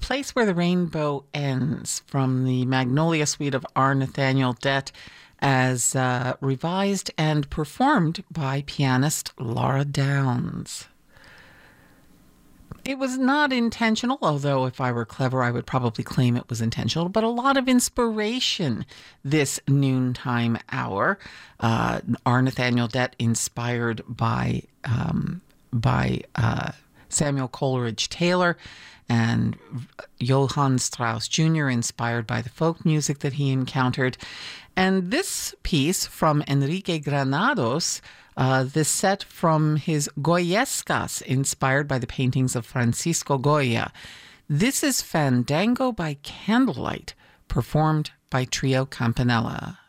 Place Where the Rainbow Ends from the Magnolia Suite of R. Nathaniel Dett as revised and performed by pianist Laura Downs. It was not intentional, although if I were clever, I would probably claim it was intentional, but a lot of inspiration this noontime hour. R. Nathaniel Dett inspired by Samuel Coleridge Taylor, and Johann Strauss Jr. inspired by the folk music that he encountered. And this piece from Enrique Granados, this set from his Goyescas, inspired by the paintings of Francisco Goya. This is Fandango by Candlelight, performed by Trio Campanella.